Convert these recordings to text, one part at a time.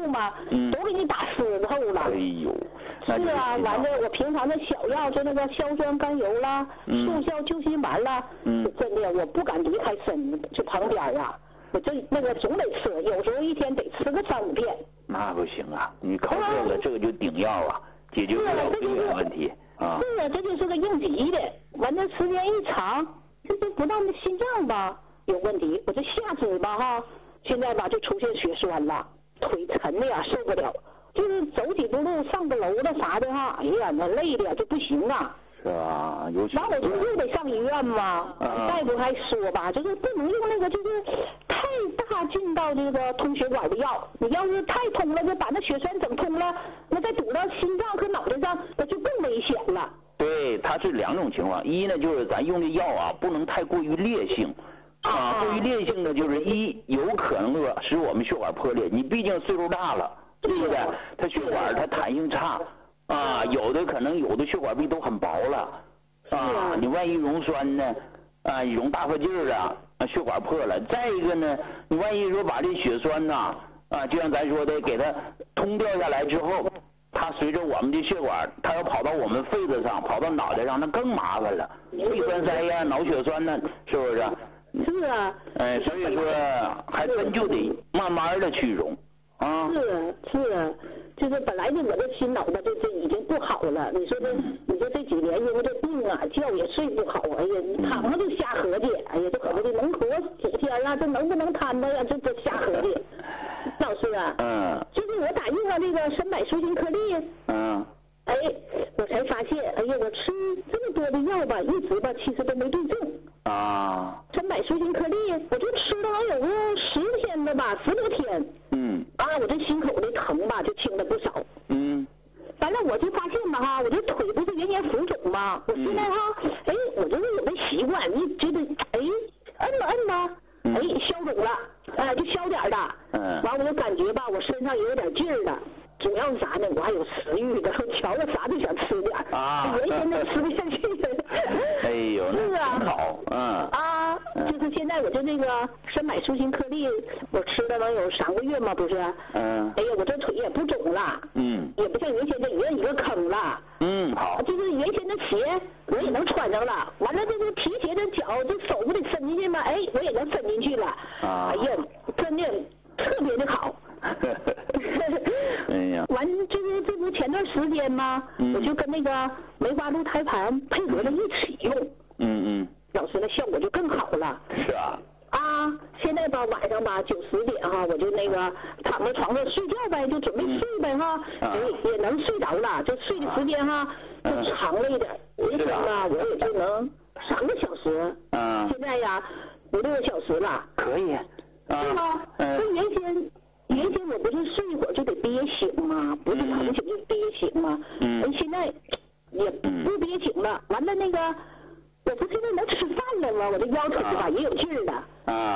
后嘛，都给你打湿透了。 哎呦， 是啊，完了我平常的小药就那个硝酸甘油啦，速效救心丸啦，真的我不敢离开这旁边啊。我那个总得吃，有时候一天得吃个3、5片。 那不行啊，你靠这个就顶药啊，解决不了病人问题啊。 是啊，这就是个应急的。完了时间一长，这不但心脏吧有问题，我这下肢吧哈，现在吧就出现血栓了，腿沉的呀受不了，就是走几步路上个楼的啥的哈，哎呀那累的就不行啊。 是啊，有那我就又得上医院嘛。大夫还说吧，就是不能用那个就是太大进到这个通血管的药，你要是太通了，就把那血栓整通了，那再堵到心脏和脑袋上，那就更危险了。 对，它是2种情况，一呢就是咱用的药啊不能太过于烈性。过于烈性的就是有可能使我们血管破裂，你毕竟岁数大了，对不对？它血管它弹性差。有的可能有的血管壁都很薄了，你万一溶栓呢，你溶大发劲儿啊，血管破了。再一个呢，你万一说把这血栓呐，就像咱说的，给它通掉下来之后，它随着我们的血管，它要跑到我们肺子上，跑到脑袋上，那更麻烦了，肺栓塞呀、脑血栓呢，是不是？ 是啊。 所以说还真就得慢慢的去溶啊。 是啊。就是本来就我这心脑吧，这已经不好了。你说这几年因为这病啊，觉也睡不好，哎呀，你躺着就瞎合计，哎呀，这可不得能活几天啊？这能不能摊着呀？这瞎合计。老师啊，就是我打用了这个参柏舒心颗粒，我才发现，哎呀，我吃这么多的药吧，一直吧其实都没对症。参柏舒心颗粒，我就吃了有个10天了吧，10多天。我这心口的疼吧就轻了不少。完了我就发现吧哈，我这腿不是原先浮肿吗？我现在哈，我就是有个习惯，你觉得摁吧，消肿了，就消点了。完我就感觉吧，我身上也有点劲儿了。主要是啥呢？我还有食欲的，瞧着啥就想吃点原先都吃不下去的。 哎呦，那挺好。 就是现在我就那个参柏舒心颗粒，我吃了能有3个月嘛，不是？哎呀，我这腿也不肿了。也不像原先这一个坑了。 好。 就是原先的鞋我也能穿上了，完了这个皮鞋的脚，这手不得伸进去吗？我也能伸进去了。哎呀，真的特别的好。 哎呀， 完这不前段时间吗？我就跟那个梅花鹿胎盘配合着一起用。老师那效果就更好了。 是啊。 现在吧晚上吧9、10点哈，我就那个躺在床上睡觉呗，就准备睡呗哈，也能睡着了，就睡的时间哈就长了一点，一天吧我也就能3个小时。现在呀5、6个小时了。 可以。 是吗？那原先我不是睡一会儿就得憋醒吗？不是疼醒就憋醒吗？现在也不憋醒了。完了那个，我不现在能吃饭了吗？我这腰腿吧也有劲儿了。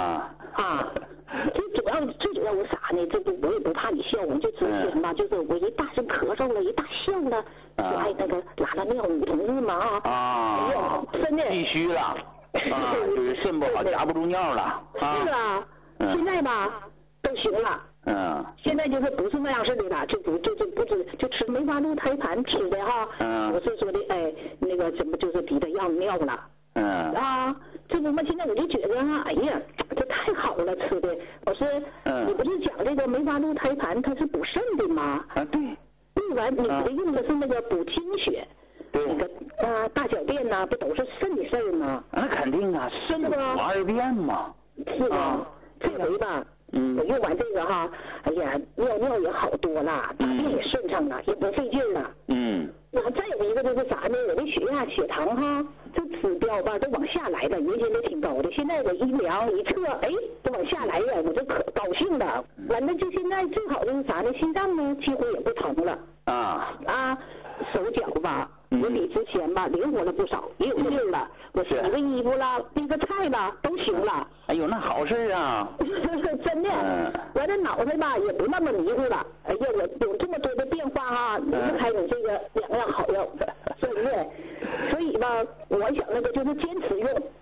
最主要我啥呢？我也不怕你笑话，就之前吧，就是我一大声咳嗽了，一大笑了，就爱那个拉尿，女同志嘛哎呀，真的。 必须了。就是肾不好，夹不住尿了。 是啊。现在吧都行了。现在就是不是那样式的了，就吃梅花鹿胎盘吃的哈。我是说的那个怎么就是比他要尿了。这不嘛，现在我就觉得哈，哎呀，这太好了吃的。我说，你不是讲这个梅花鹿胎盘它是补肾的吗？ 对。 完你不是用的是那个补精血？那个大小便呐，不都是肾的事儿吗？ 那肯定啊，肾补2便嘛。 是吧？这回吧。我用完这个哈，哎呀，尿也好多了，大便也顺畅了，也不费劲了。然后再有一个就是啥呢？我的血压、血糖哈，这指标吧都往下来了，原先都挺高的，现在我一量一测，都往下来了，我就可高兴了。完了就现在最好的是啥呢？心脏呢几乎也不疼了。手脚吧，我比之前吧灵活了不少，也有劲儿了。我洗个衣服了，备个菜了，都行了。 哎呦，那好事啊！ 真的。完了脑袋吧也不那么迷糊了。哎呀，我有这么多的变化哈，离不开你这个2样好药，真的。所以吧，我想那个就是坚持用。